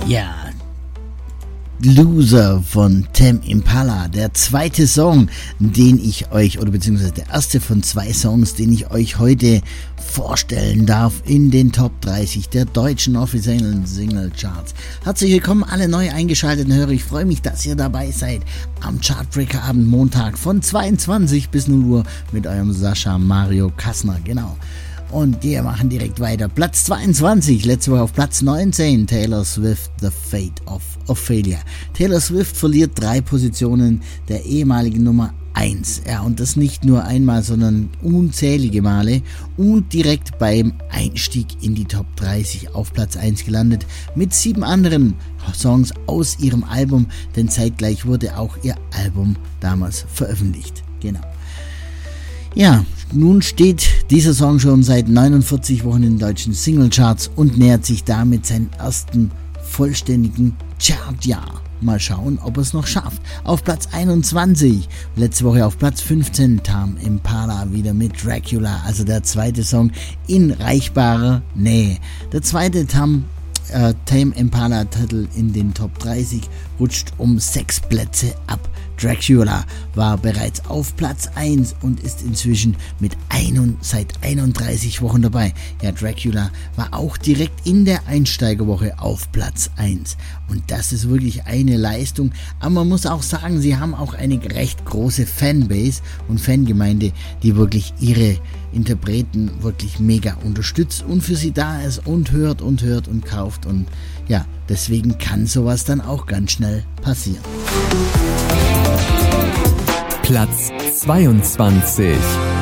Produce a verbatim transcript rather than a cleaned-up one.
Ja, Loser von Tame Impala, der zweite Song, den ich euch, oder beziehungsweise der erste von zwei Songs, den ich euch heute vorstellen darf in den Top dreißig der deutschen offiziellen Single-Charts. Herzlich willkommen alle neu eingeschalteten Hörer, ich freue mich, dass ihr dabei seid am Chartbreaker-Abend Montag von zweiundzwanzig bis null Uhr mit eurem Sascha Mario Kassner, genau. Und wir machen direkt weiter. Platz zweiundzwanzig, letzte Woche auf Platz neunzehn, Taylor Swift, The Fate of Ophelia. Taylor Swift verliert drei Positionen der ehemaligen Nummer eins. Ja, und das nicht nur einmal, sondern unzählige Male. Und direkt beim Einstieg in die Top dreißig auf Platz eins gelandet. Mit sieben anderen Songs aus ihrem Album, denn zeitgleich wurde auch ihr Album damals veröffentlicht. Genau. Ja, nun steht dieser Song schon seit neunundvierzig Wochen in den deutschen Singlecharts und nähert sich damit seinem ersten vollständigen Chartjahr. Mal schauen, ob er es noch schafft. Auf Platz einundzwanzig, letzte Woche auf Platz fünfzehn, Tame Impala wieder mit Dracula, also der zweite Song in reichbarer Nähe. Der zweite Tame Äh, Tame Impala Titel in den Top dreißig rutscht um sechs Plätze ab. Dracula war bereits auf Platz eins und ist inzwischen mit ein, seit einunddreißig Wochen dabei. Ja, Dracula war auch direkt in der Einsteigerwoche auf Platz eins. Und das ist wirklich eine Leistung. Aber man muss auch sagen, sie haben auch eine recht große Fanbase und Fangemeinde, die wirklich ihre Interpreten wirklich mega unterstützt und für sie da ist und hört und hört und kauft. Und ja, deswegen kann sowas dann auch ganz schnell passieren. Platz zweiundzwanzig.